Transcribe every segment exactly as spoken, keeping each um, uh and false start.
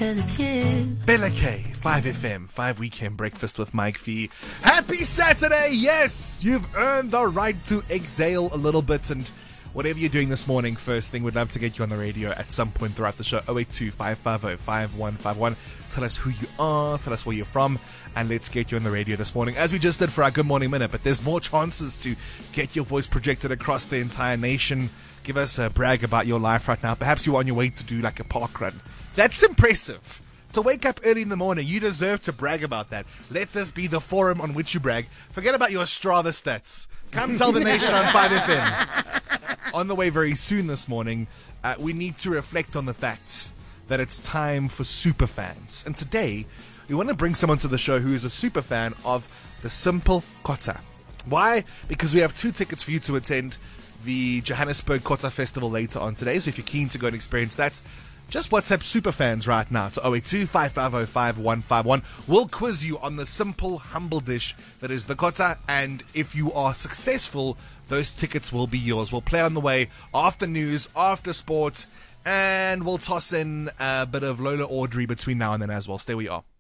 cause it's you. Bella K, five F M, five Weekend Breakfast with Mike Fee. Happy Saturday! Yes, you've earned the right to exhale a little bit, and whatever you're doing this morning, first thing, we'd love to get you on the radio at some point throughout the show. oh eight two, five five oh, five one five one. Tell us who you are, tell us where you're from, and let's get you on the radio this morning, as we just did for our Good Morning Minute. But there's more chances to get your voice projected across the entire nation. Give us a brag about your life right now. Perhaps you're on your way to do like a park run. That's impressive. To wake up early in the morning, you deserve to brag about that. Let this be the forum on which you brag. Forget about your Strava stats. Come tell the nation on five F M. On the way very soon this morning, uh, we need to reflect on the fact that it's time for super fans. And today, we want to bring someone to the show who is a super fan of the Simple Kota. Why? Because we have two tickets for you to attend the Johannesburg Kota Festival later on today. So if you're keen to go and experience that, just WhatsApp Superfans right now to oh eight two, five five oh, five one five one. We'll quiz you on the simple, humble dish that is the Kota, and if you are successful, those tickets will be yours. We'll play on the way after news, after sports, and we'll toss in a bit of Lola Audrey between now and then as well. Stay where you are.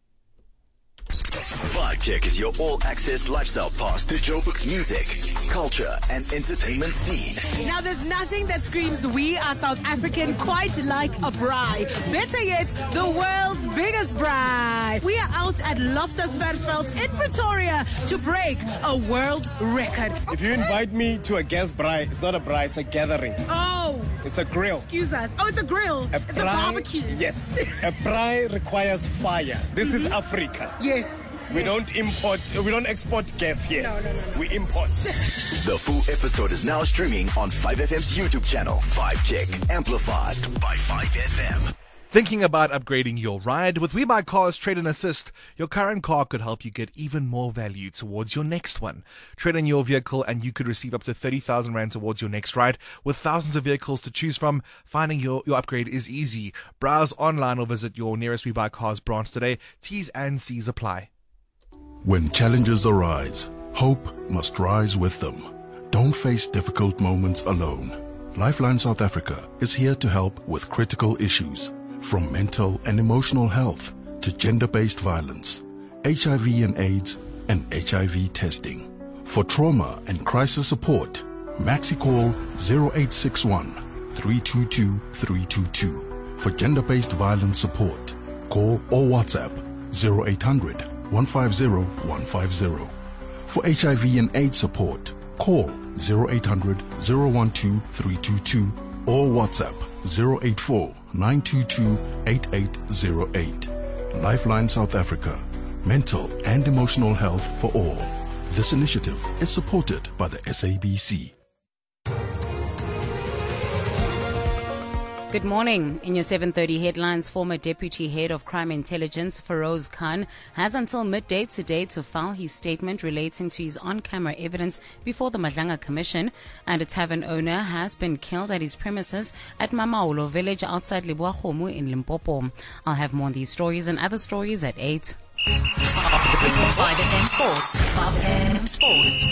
Vibe Check is your all-access lifestyle pass to Joburg's music, culture, and entertainment scene. Now, there's nothing that screams we are South African quite like a braai. Better yet, the world's biggest braai. We are out at Loftus Versfeld in Pretoria to break a world record. If you invite me to a guest braai, it's not a braai, it's a gathering. Oh. It's a grill. Excuse us. Oh, it's a grill. A it's braai, a barbecue. Yes. A braai requires fire. This mm-hmm. is Africa. Yes. We yes. don't import, we don't export gas here. No, no, no, no. We import. The full episode is now streaming on five F M's YouTube channel. Vibe Check, amplified by five F M. Thinking about upgrading your ride? With WeBuyCars Trade and Assist, your current car could help you get even more value towards your next one. Trade in your vehicle and you could receive up to thirty thousand rand towards your next ride. With thousands of vehicles to choose from, finding your, your upgrade is easy. Browse online or visit your nearest WeBuyCars branch today. T's and C's apply. When challenges arise, hope must rise with them. Don't face difficult moments alone. Lifeline South Africa is here to help with critical issues, from mental and emotional health to gender-based violence, H I V and AIDS, and H I V testing. For trauma and crisis support, Maxi call zero eight six one, three two two, three two two. For gender-based violence support, call or WhatsApp zero eight hundred, one five zero, one five zero. For H I V and AIDS support, call zero eight hundred, zero one two, three two two or WhatsApp zero eight four, nine two two, eight eight zero eight. Lifeline South Africa. Mental and emotional health for all. This initiative is supported by the S A B C. Good morning. In your seven thirty headlines, former Deputy Head of Crime Intelligence, Feroz Khan, has until midday today to file his statement relating to his on-camera evidence before the Madlanga Commission, and a tavern owner has been killed at his premises at Mamaulo village outside Libuahomu in Limpopo. I'll have more on these stories and other stories at eight. five F M Sports. five F M Sports.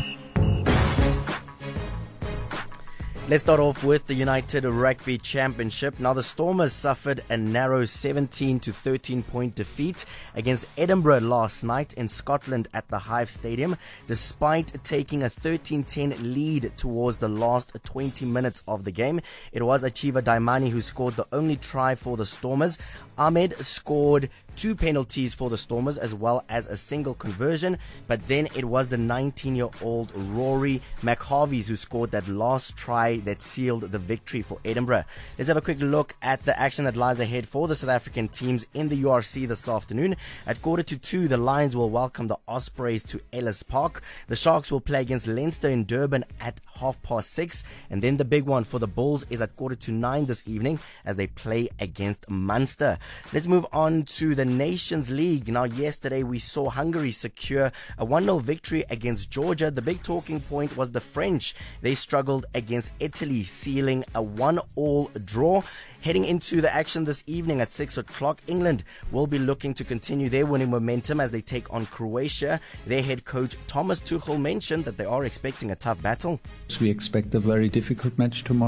Let's start off with the United Rugby Championship. Now, the Stormers suffered a narrow seventeen to thirteen point defeat against Edinburgh last night in Scotland at the Hive Stadium, despite taking a thirteen ten lead towards the last twenty minutes of the game. It was Achiva Daimani who scored the only try for the Stormers. Ahmed scored two penalties for the Stormers as well as a single conversion, but then it was the nineteen-year-old Rory McHarvey's who scored that last try that sealed the victory for Edinburgh. Let's have a quick look at the action that lies ahead for the South African teams in the U R C this afternoon. At quarter to two, the Lions will welcome the Ospreys to Ellis Park. The Sharks will play against Leinster in Durban at half past six, and then the big one for the Bulls is at quarter to nine this evening as they play against Munster. Let's move on to the Nations League. Now, yesterday we saw Hungary secure a one nil victory against Georgia. The big talking point was the French. They struggled against Italy, sealing a one all draw. Heading into the action this evening at six o'clock, England will be looking to continue their winning momentum as they take on Croatia. Their head coach Thomas Tuchel mentioned that they are expecting a tough battle. We expect a very difficult match tomorrow.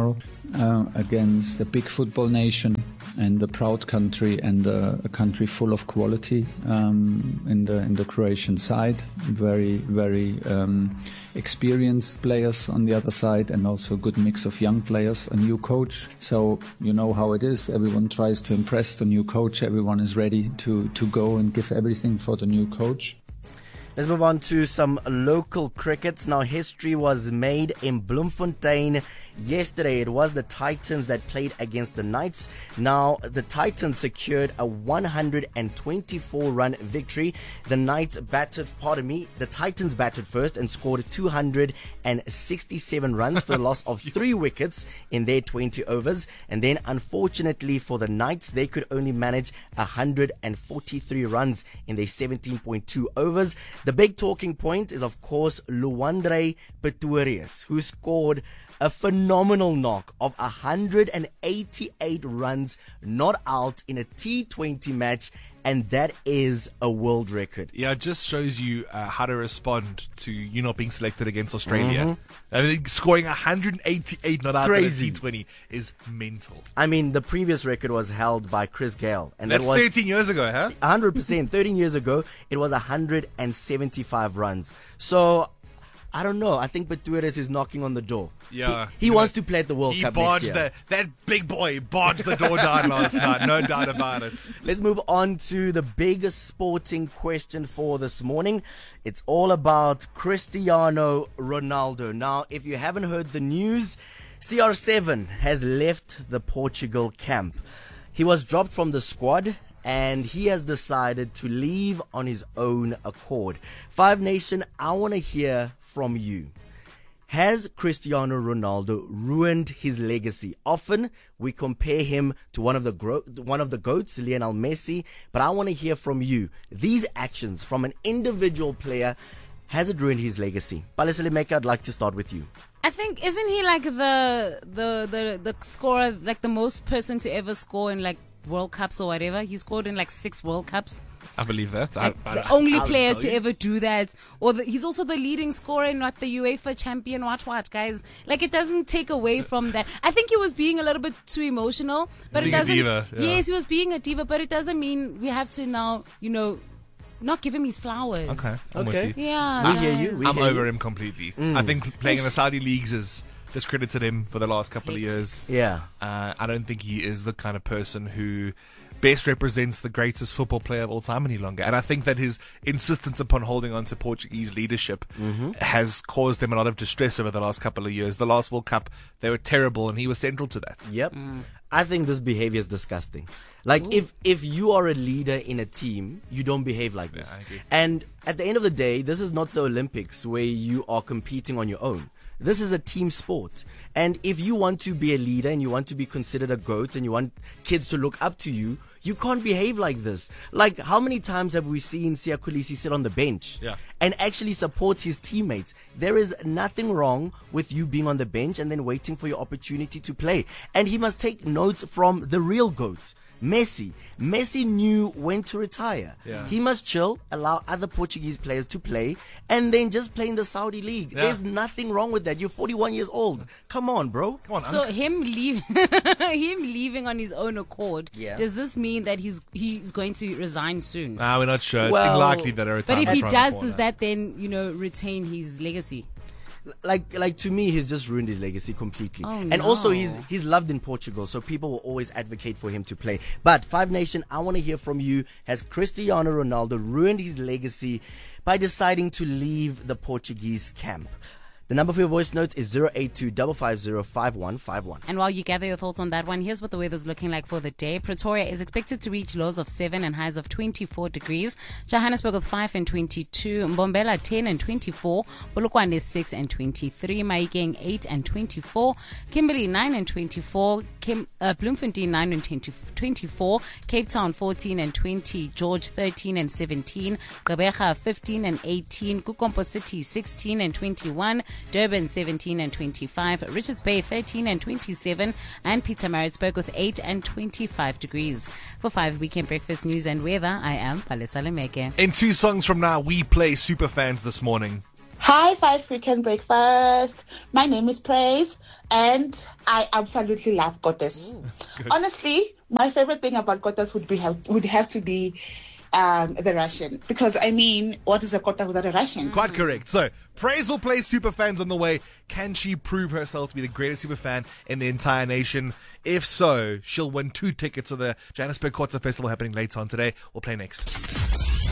uh, against a big football nation and a proud country and a, a country full of quality um, in the in the Croatian side. Very, very um, experienced players on the other side, and also a good mix of young players, a new coach. So you know how it is. Everyone tries to impress the new coach. Everyone is ready to, to go and give everything for the new coach. Let's move on to some local crickets. Now, history was made in Bloemfontein yesterday. It was the Titans that played against the Knights. Now, the Titans secured a one hundred twenty-four run victory. The Knights batted, pardon me, the Titans batted first and scored two hundred sixty-seven runs for a loss of three wickets in their twenty overs. And then, unfortunately for the Knights, they could only manage one hundred forty-three runs in their seventeen point two overs. The big talking point is, of course, Luandre Pretorius, who scored a phenomenal knock of one hundred eighty-eight runs not out in a T twenty match, and that is a world record. Yeah, it just shows you uh, how to respond to you not being selected against Australia. Mm-hmm. I think scoring one hundred eighty-eight not out Crazy. in a T twenty is mental. I mean, the previous record was held by Chris Gale, and That's that was thirteen years ago, huh? one hundred percent. thirteen years ago, it was one hundred seventy-five runs. So, I don't know. I think Pretorius is knocking on the door. Yeah. He, he wants to play at the World He Cup next barged year. the, that big boy barged the door down last night. No doubt about it. Let's move on to the biggest sporting question for this morning. It's all about Cristiano Ronaldo. Now, if you haven't heard the news, C R seven has left the Portugal camp. He was dropped from the squad, and he has decided to leave on his own accord. Five Nation, I want to hear from you. Has Cristiano Ronaldo ruined his legacy? Often we compare him to one of the gro- one of the GOATs, Lionel Messi, but I want to hear from you. These actions from an individual player, has it ruined his legacy? Palesele Meka, I'd like to start with you. I think, isn't he like the the the the scorer, like the most person to ever score in like World Cups or whatever? He scored in like six World Cups. I believe that. Like I, I, the only I'll player tell to you. ever do that. Or the, he's also the leading scorer in what the UEFA champion what what guys. Like, it doesn't take away from that. I think he was being a little bit too emotional, but Being it a doesn't. diva, yeah. Yes, he was being a diva, but it doesn't mean we have to now, you know, not give him his flowers. Okay. I'm Okay. with you. Yeah. We hear you. We I'm hear over you. him completely. I think playing in the Saudi leagues has discredited him for the last couple of Hate. years. Yeah. Uh, I don't think he is the kind of person who best represents the greatest football player of all time any longer. And I think that his insistence upon holding on to Portuguese leadership has caused them a lot of distress over the last couple of years. The last World Cup, they were terrible, and he was central to that. Yep. I think this behavior is disgusting. Like, if if you are a leader in a team, you don't behave like this. I agree. And at the end of the day, this is not the Olympics where you are competing on your own. This is a team sport. And if you want to be a leader and you want to be considered a GOAT and you want kids to look up to you, you can't behave like this. Like, how many times have we seen Siya Kolisi sit on the bench Yeah. and actually support his teammates? There is nothing wrong with you being on the bench and then waiting for your opportunity to play. And he must take notes from the real GOAT, Messi. Messi knew when to retire. Yeah. He must chill, allow other Portuguese players to play, and then just play in the Saudi league. Yeah. There's nothing wrong with that. You're forty-one years old. Come on, bro. Come on, So Unc. him leave, him leaving on his own accord. Yeah. Does this mean that he's he's going to resign soon? Nah, we're not sure. It's Well, unlikely that a But retirement if he around the does, corner. does that then, you know, retain his legacy? Like, like to me, he's just ruined his legacy completely. Oh, and also, no. he's he's loved in Portugal, so people will always advocate for him to play. But Five Nation, I want to hear from you. Has Cristiano Ronaldo ruined his legacy by deciding to leave the Portuguese camp? The number for your voice note is zero eight two five five zero five one five one. And while you gather your thoughts on that one, here's what the weather's looking like for the day. Pretoria is expected to reach lows of seven and highs of twenty-four degrees. Johannesburg with five and twenty-two. Mbombela ten and twenty-four. Polokwane is six and twenty-three. Mahikeng eight and twenty-four. Kimberley nine and twenty-four. Kim, uh, Bloemfontein nine and twenty-four. Cape Town fourteen and twenty. George thirteen and seventeen. Gqeberha fifteen and eighteen. Kukompo City sixteen and twenty-one. Durban seventeen and twenty-five, Richards Bay thirteen and twenty-seven, and Pietermaritzburg with eight and twenty-five degrees. For five Weekend Breakfast News and Weather, I am Palesele Meke. In two songs from now, we play super fans this morning. Hi, Five Weekend Breakfast. My name is Praise, and I absolutely love Goddess. Ooh, Honestly, my favorite thing about Goddess would be have, would have to be um, the Russian. Because, I mean, what is a Goddess without a Russian? Quite correct. So, Praise will play Superfans on the way. Can she prove herself to be the greatest superfan in the entire nation? If so, she'll win two tickets to the Johannesburg Quarter Festival happening later on today. We'll play next.